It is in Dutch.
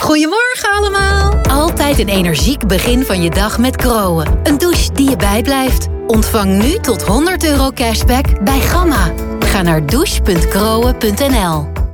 Goedemorgen allemaal. Altijd een energiek begin van je dag met Groen. Een douche die je bijblijft. Ontvang nu tot €100 cashback bij Gamma. Ga naar douche.groen.nl.